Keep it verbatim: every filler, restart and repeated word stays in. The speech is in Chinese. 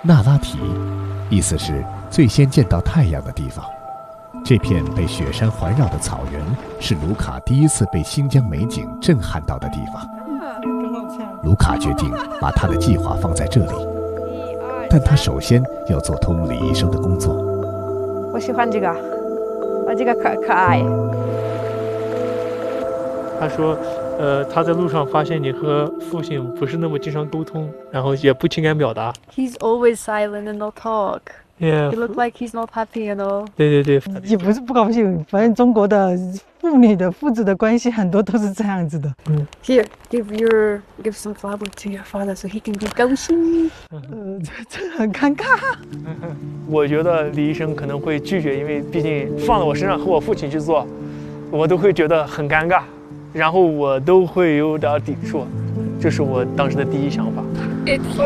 那拉提，意思是最先见到太阳的地方。这片被雪山环绕的草原，是卢卡第一次被新疆美景震撼到的地方。卢卡决定把他的计划放在这里，但他首先要做通李医生的工作。 我喜欢这个，我这个可可爱。 他说，呃，他在路上发现你和父亲不是那么经常沟通，然后也不情感表达。 He's always silent and no talk. Yeah. He look like he's not happy, you know. 对对对， 也不是不高兴，反正中国的父女的父子的关系很多都是这样子的。 嗯 Here, give your give some flower to your father so he can be 高兴。 呃，这这很尴尬。 我觉得李医生可能会拒绝，因为毕竟放在我身上和我父亲去做，我都会觉得很尴尬，然后我都会有点抵触，这是我当时的第一想法。